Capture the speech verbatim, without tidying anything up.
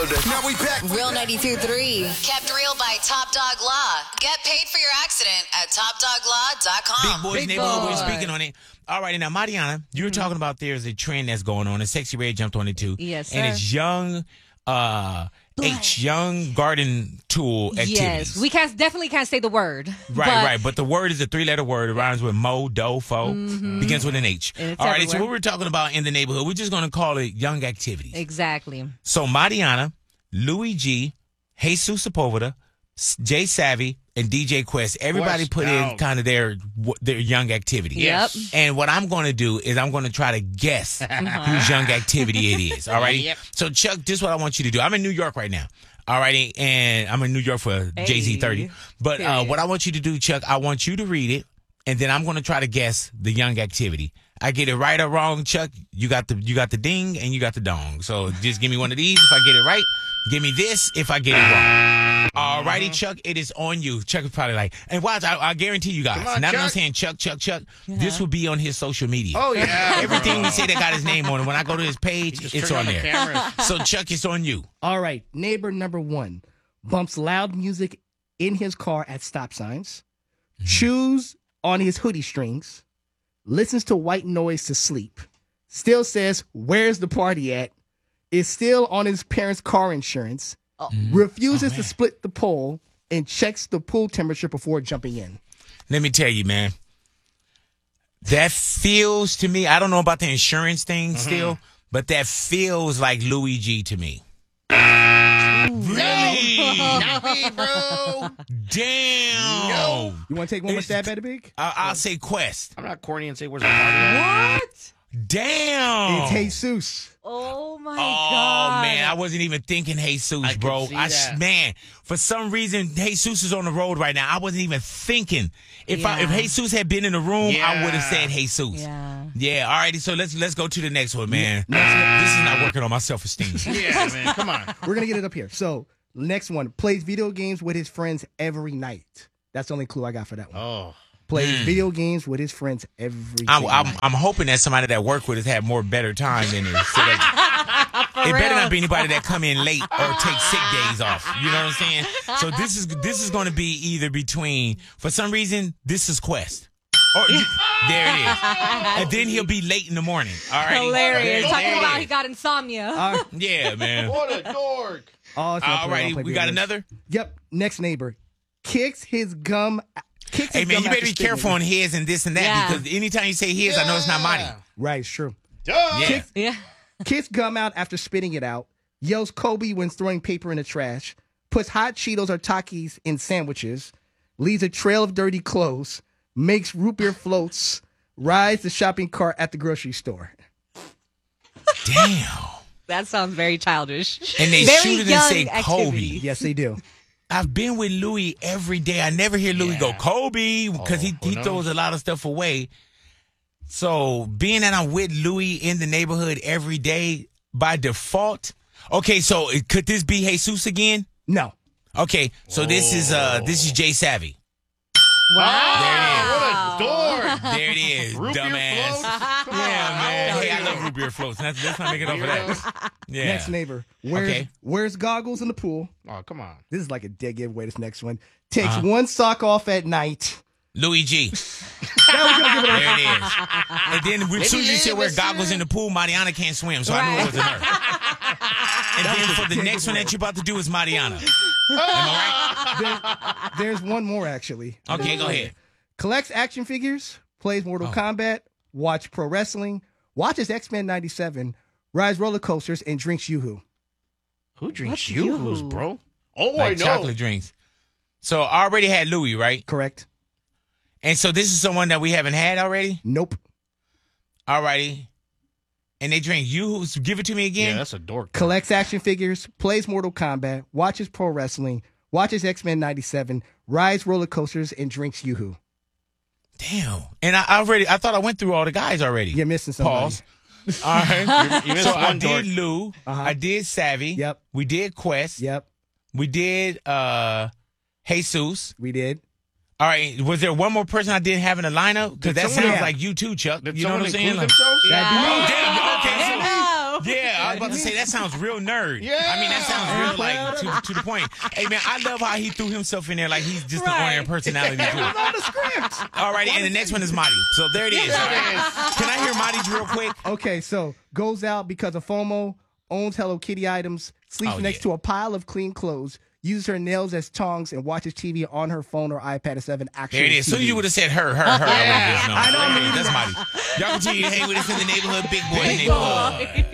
Now we back. Real ninety-two point three. Kept real by Top Dog Law. Get paid for your accident at top dog law dot com. Big Boys Big Neighborhood, boy. we're speaking on it. All right, now, Mariana, you were Mm-hmm. talking about there's a trend that's going on, and Sexy Red jumped on it too. Yes, And sir. it's young uh, H, young garden tool activities. Yes, we can't definitely can't say the word. Right, but right. But the word is a three-letter word. It rhymes with mo, do, fo. Begins with an H. And it's All right, so everywhere. what we're talking about in the neighborhood, we're just going to call it young activities. Exactly. So Mariana, Louis G, Jesus Sepulveda, Jay Savvy, and D J Quest, everybody Quest, put in dog. kind of their their young activity. Yes. Yep. And what I'm going to do is I'm going to try to guess whose young activity it is. All righty? Yep. So, Chuck, this is what I want you to do. I'm in New York right now. All righty? And I'm in New York for Jay Z thirty. But uh, Period. what I want you to do, Chuck, I want you to read it, and then I'm going to try to guess the young activity. I get it right or wrong, Chuck, you got the you got the ding and you got the dong. So just give me one of these if I get it right. Give me this if I get it wrong. All righty, Chuck, it is on you. Chuck is probably like, and watch, I, I guarantee you guys. Come on, now that I'm Chuck. saying Chuck, Chuck, Chuck, this will be on his social media. Oh, yeah. Everything we say that got his name on it. When I go to his page, Just it's turn on on the there. cameras. So, Chuck, it's on you. All right, neighbor number one bumps loud music in his car at stop signs, chews on his hoodie strings, listens to white noise to sleep, still says, "Where's the party at?" is still on his parents' car insurance, refuses Oh, to man. split the pole, and checks the pool temperature before jumping in. Let me tell you, man. That feels to me, I don't know about the insurance thing still, but that feels like Louis G to me. Really? Not me, bro. Damn. You want to take one more It's- stab at it, Big? I- I'll say Quest. I'm not corny and say, where's the party at? What? Damn. It's Jesus. Oh my Oh god. man, I wasn't even thinking Jesus, I could bro. see I that. man, for some reason Jesus is on the road right now. I wasn't even thinking. If I, if Yeah. Jesus had been in the room, I would have said Jesus. Yeah. Yeah. All righty. So let's let's go to the next one, man. Next one. This is not working on my self esteem. Yeah, man. Come on. We're going to get it up here. So, next one plays video games with his friends every night. That's the only clue I got for that one. Oh. Plays video games with his friends every I'm, single I'm night. I'm hoping that somebody that work with us had more better time than us. So that, it better not be anybody that come in late or take sick days off. You know what I'm saying? So this is this is going to be either between, for some reason, this is Quest. Or you- there it is. And then he'll be late in the morning. All right. Hilarious. There- Talking there it about is. he got insomnia. All right. Yeah, man. What a dork. Oh, it's not All playing. I'll righty. play We video got games. another. Yep. Next neighbor kicks his gum. Kicks Hey, his man, gum you better after be spitting careful it. on his and this and that Yeah. because anytime you say his, I know it's not Marty. Right, it's true. Duh. Yeah. yeah. Kicks gum out after spitting it out. Yells Kobe when throwing paper in the trash. Puts hot Cheetos or Takis in sandwiches. Leaves a trail of dirty clothes. Makes root beer floats. Rides the shopping cart at the grocery store. Damn. That sounds very childish. And they Very shoot it and young say Kobe. activity. Yes, they do. I've been with Louis every day. I never hear Louis go Yeah. Kobe because he, Oh, he who throws a lot of stuff away. So being that I'm with Louis in the neighborhood every day by default. Okay, so it- could this be Jesus again? No. Okay, so this is uh this is Jay Savvy. Oh, what a dork. There it is, Root beer dumbass. floats? Come Yeah, on. man. How Hey, I old are love you? root beer floats. Let's, let's not make it up for that. Yeah. Next neighbor. Wears, Okay. wears goggles in the pool. Oh, come on. This is like a dead giveaway, this next one. Takes Uh-huh. one sock off at night. Louis G. That was gonna give it a- There it is. And then as soon as you said wear Mister goggles in the pool, Mariana can't swim, so I knew it wasn't her. And then for the next one that you're about to do is Mariana. Am I There's one more, actually. right? Okay, go ahead. Collects action figures, plays Mortal Oh. Kombat, watch pro wrestling, watches X-Men ninety-seven, rides roller coasters, and drinks Yoo-Hoo. Who drinks What's Yoo-Hoos, Yoo-Hoo? bro? Oh, Like I know. chocolate drinks. So I already had Louis, right? Correct? And so this is someone that we haven't had already? Nope. Alrighty. And they drink you. Give it to me Yeah, again. that's a dork. Collects action figures, plays Mortal Kombat, watches pro wrestling, watches X-Men ninety-seven, rides roller coasters, and drinks Yoo-Hoo. Damn. And I already, I thought I went through all the guys already. You're missing somebody. Pause. All right. You missed So I one dork. did Lou. Uh-huh. I did Savvy. Yep. We did Quest. Yep, We did uh Jesus. we did. All right. Was there one more person I didn't have in the lineup? Because Did that someone- sounds Yeah. like you too, Chuck. Did you know what someone I'm saying? include Like, themselves? That'd be me. oh, damn. Okay. So, Hello. yeah. I was about to say that sounds real nerd. Yeah. I mean that sounds real like to, to the point. Hey man, I love how he threw himself in there like he's just an Right. ordinary personality too. on the script. All right, and the next one is Marty. So there it is. All right. Can I hear Marty's real quick? Okay, so goes out because of FOMO, owns Hello Kitty items, sleeps Oh, next yeah. to a pile of clean clothes, uses her nails as tongs, and watches T V on her phone or iPad instead of an actual There it is. T V. Soon as you would have said her, her, her, I would have just known. I know. There it is. That's Marty. Y'all continue to hang with us in the neighborhood. Big boy in the neighborhood.